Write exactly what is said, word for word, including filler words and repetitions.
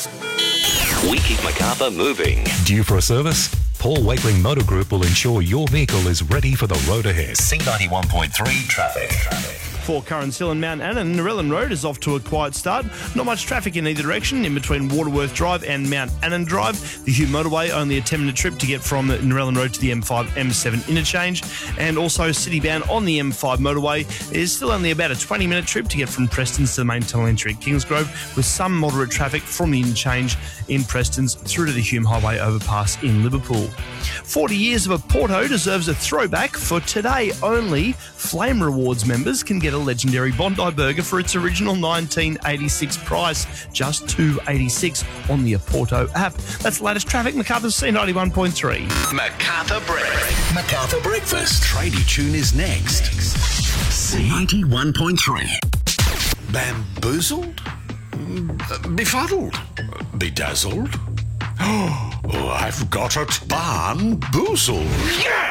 We keep Macarthur moving. Due for a service? Paul Wakeling Motor Group will ensure your vehicle is ready for the road ahead. C ninety-one point three traffic. For Currans Hill and Mount Annan, Narellan Road is off to a quiet start. Not much traffic in either direction in between Waterworth Drive and Mount Annan Drive. The Hume Motorway, only a ten minute trip to get from Narellan Road to the M five M seven interchange. And also City Bound on the M five motorway is still only about a twenty minute trip to get from Preston's to the main tunnel entry at Kingsgrove, with some moderate traffic from the interchange in Preston's through to the Hume Highway overpass in Liverpool. forty years of a Porto deserves a throwback. For today only, Flame Rewards members can get a legendary Bondi burger for its original nineteen eighty-six price, just two dollars eighty-six on the Porto app. That's the latest traffic. Macarthur's C ninety-one point three. Macarthur Breakfast. Macarthur Breakfast. Tradie Tune is next. C ninety-one point three. Bamboozled? Befuddled? Bedazzled? Oh, I've got it. Barn-boozled. Yeah!